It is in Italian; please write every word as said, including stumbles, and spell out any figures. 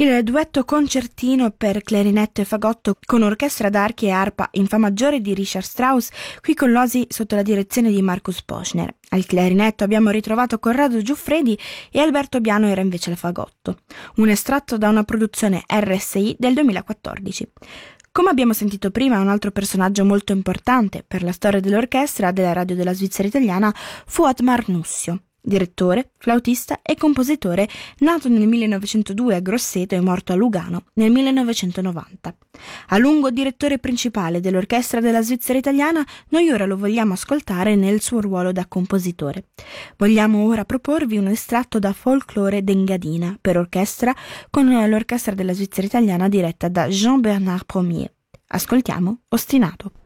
Il duetto concertino per clarinetto e fagotto con orchestra d'archi e arpa in fa maggiore di Richard Strauss, qui con l'Osi sotto la direzione di Marcus Poschner. Al clarinetto abbiamo ritrovato Corrado Giuffredi e Alberto Biano era invece al fagotto. Un estratto da una produzione R S I del duemilaquattordici. Come abbiamo sentito prima, un altro personaggio molto importante per la storia dell'orchestra della radio della Svizzera italiana fu Ottmar Nussio. Direttore, flautista e compositore, nato nel millenovecentodue a Grosseto e morto a Lugano nel millenovecentonovanta. A lungo direttore principale dell'orchestra della Svizzera italiana, noi ora lo vogliamo ascoltare nel suo ruolo da compositore. Vogliamo ora proporvi un estratto da Folklore d'Engadina per orchestra con l'orchestra della Svizzera italiana diretta da Jean-Bernard Promier. Ascoltiamo Ostinato.